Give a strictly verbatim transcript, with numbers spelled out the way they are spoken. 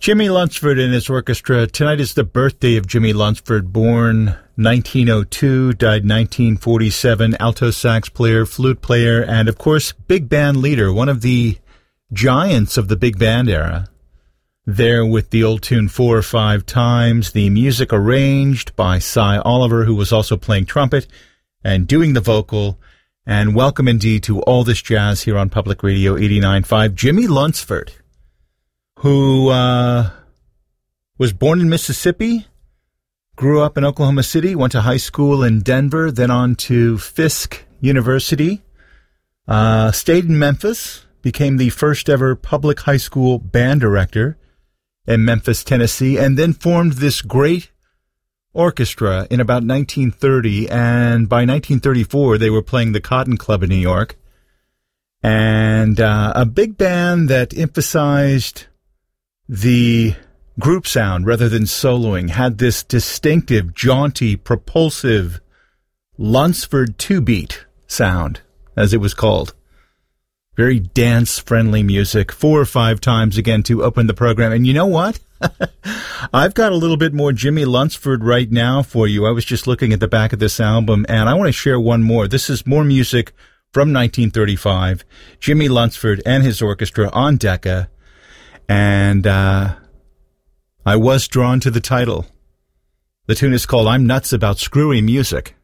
Jimmy Lunceford and his orchestra. Tonight is the birthday of Jimmy Lunceford, born nineteen oh two, died nineteen forty-seven, alto sax player, flute player, and, of course, big band leader, one of the giants of the big band era. There with the old tune Four or Five Times, the music arranged by Cy Oliver, who was also playing trumpet and doing the vocal. And welcome indeed to All This Jazz here on Public Radio eighty-nine point five. Jimmy Lunceford, who uh, was born in Mississippi, grew up in Oklahoma City, went to high school in Denver, then on to Fisk University, uh, stayed in Memphis, became the first ever public high school band director in Memphis, Tennessee, and then formed this great orchestra in about nineteen thirty, and by nineteen thirty-four they were playing the Cotton Club in New York, and uh, a big band that emphasized the group sound rather than soloing, had this distinctive, jaunty, propulsive Lunceford two-beat sound, as it was called. Very dance-friendly music, four or five times again to open the program. And you know what? I've got a little bit more Jimmy Lunceford right now for you. I was just looking at the back of this album, and I want to share one more. This is more music from nineteen thirty-five. Jimmy Lunceford and his orchestra on Decca. And uh, I was drawn to the title. The tune is called I'm Nuts About Screwy Music.